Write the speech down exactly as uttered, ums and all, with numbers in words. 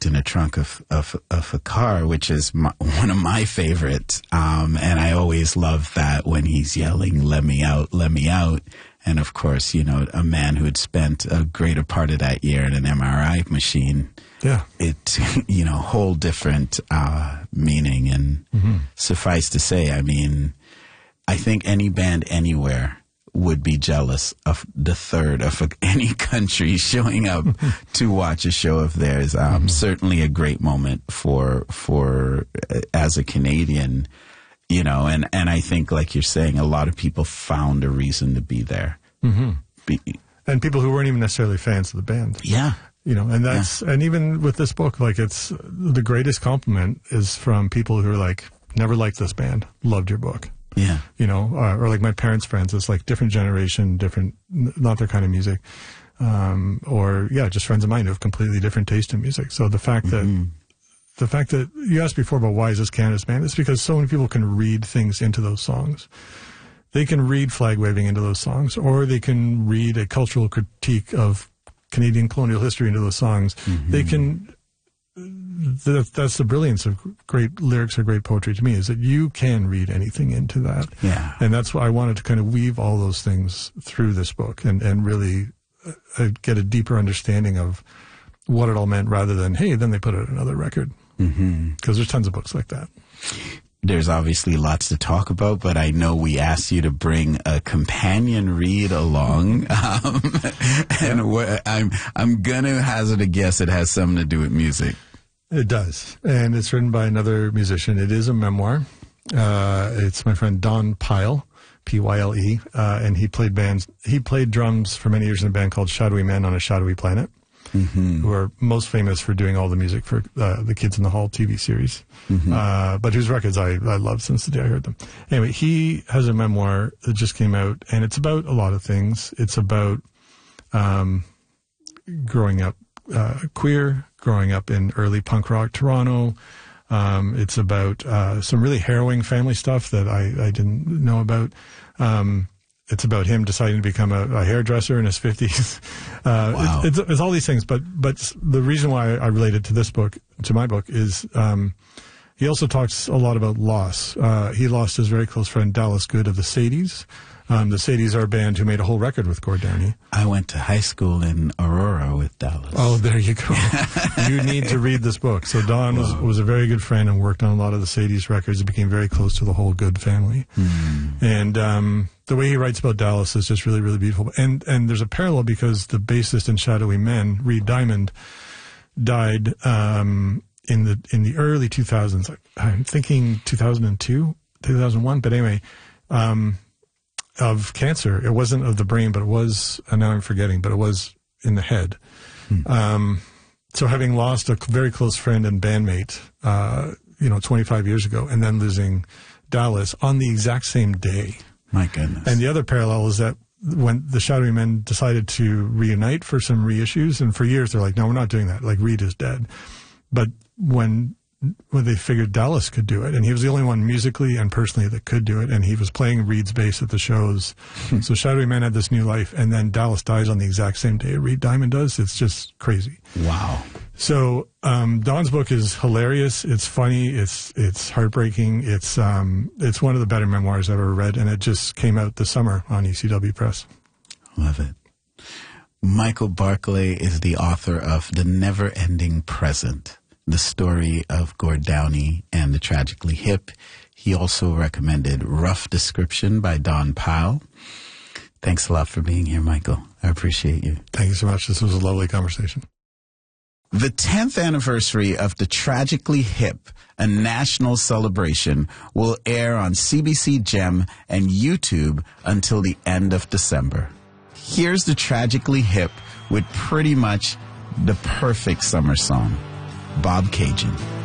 in a trunk of of, of a car, which is my, one of my favorites. Um, and I always love that when he's yelling, "Let me out, let me out." And of course, you know, a man who had spent a greater part of that year in an M R I machine. Yeah. It, you know, whole different uh, meaning. And mm-hmm. suffice to say, I mean, I think any band anywhere would be jealous of the third of any country showing up to watch a show of theirs. Um, mm-hmm. Certainly a great moment for, for uh, as a Canadian, you know, and, and I think, like you're saying, a lot of people found a reason to be there. Mm-hmm. Be, and people who weren't even necessarily fans of the band. Yeah. You know, and that's, yeah. and even with this book, like, it's, the greatest compliment is from people who are like, never liked this band, loved your book. Yeah. You know, uh, or like my parents' friends, it's like different generation, different, not their kind of music. Um, or yeah, just friends of mine who have completely different taste in music. So the fact mm-hmm. that, the fact that you asked before about why is this Canada's band, it's because so many people can read things into those songs. They can read flag waving into those songs, or they can read a cultural critique of Canadian colonial history into those songs. Mm-hmm. They can, That, that's the brilliance of great lyrics or great poetry to me, is that you can read anything into that. Yeah. And that's why I wanted to kind of weave all those things through this book and, and really uh, get a deeper understanding of what it all meant, rather than, hey, then they put out another record. Because mm-hmm. there's tons of books like that. There's obviously lots to talk about, but I know we asked you to bring a companion read along. Um, and yeah. I'm, I'm going to hazard a guess it has something to do with music. It does, and it's written by another musician. It is a memoir. Uh, it's my friend Don Pyle, P Y L E, uh, and he played bands. He played drums for many years in a band called Shadowy Men on a Shadowy Planet, mm-hmm. who are most famous for doing all the music for uh, the Kids in the Hall T V series, mm-hmm. uh, but whose records I, I love since the day I heard them. Anyway, he has a memoir that just came out, and it's about a lot of things. It's about um, growing up uh, queer, growing up in early punk rock Toronto. Um, it's about uh, some really harrowing family stuff that I, I didn't know about. Um, it's about him deciding to become a, a hairdresser in his fifties. Uh, wow. it's, it's, it's all these things, but but the reason why I related to this book, to my book, is um, he also talks a lot about loss. Uh, he lost his very close friend Dallas Good of the Sadies. Um, the Sadies are a band who made a whole record with Gord Downie. I went to high school in Aurora with Dallas. Oh, there you go. You need to read this book. So Don was, was a very good friend and worked on a lot of the Sadies records. He became very close to the whole Good family. Mm. And um, the way he writes about Dallas is just really, really beautiful. And and there's a parallel because the bassist in Shadowy Men, Reed Diamond, died um, in the in the early two thousands. I'm thinking two thousand two, two thousand one. But anyway, um, of cancer. It wasn't of the brain, but it was, and now I'm forgetting, but it was in the head. Hmm. Um, so having lost a very close friend and bandmate, uh, you know, twenty-five years ago, and then losing Dallas on the exact same day. My goodness. And the other parallel is that when the Shadowy Men decided to reunite for some reissues, and for years they're like, no, we're not doing that. Like, Reed is dead. But when when they figured Dallas could do it, and he was the only one musically and personally that could do it, and he was playing Reed's bass at the shows. So Shadowy Men had this new life, and then Dallas dies on the exact same day Reed Diamond does. It's just crazy. Wow. So um, Don's book is hilarious. It's funny. It's it's heartbreaking. It's um it's one of the better memoirs I've ever read, and it just came out this summer on E C W Press. Love it. Michael Barclay is the author of The Never-Ending Present, the story of Gord Downie and the Tragically Hip. He also recommended Rough Description by Don Pyle. Thanks a lot for being here, Michael. I appreciate you. Thank you so much. This was a lovely conversation. The tenth anniversary of the Tragically Hip, a national celebration, will air on C B C Gem and YouTube until the end of December. Here's the Tragically Hip with pretty much the perfect summer song, Bob Cajun.